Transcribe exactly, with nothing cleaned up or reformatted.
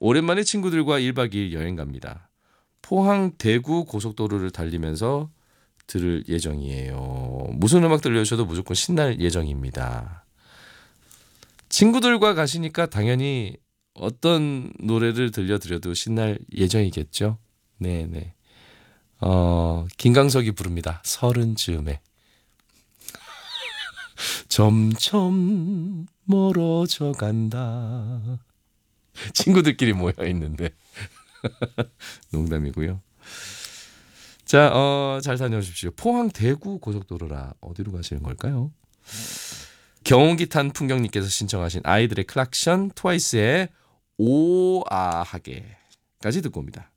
오랜만에 친구들과 일 박 이 일 여행 갑니다. 포항 대구 고속도로를 달리면서 들을 예정이에요. 무슨 음악 들려주셔도 무조건 신날 예정입니다. 친구들과 가시니까 당연히 어떤 노래를 들려드려도 신날 예정이겠죠. 네네. 어, 김광석이 부릅니다. 서른 즈음에. 점점 멀어져 간다. 친구들끼리 모여 있는데. 농담이고요. 자, 어, 잘 다녀오십시오. 포항 대구 고속도로라 어디로 가시는 걸까요? 경운기 탄 풍경님께서 신청하신 아이들의 클락션 트와이스의 오아하게까지 듣고 옵니다.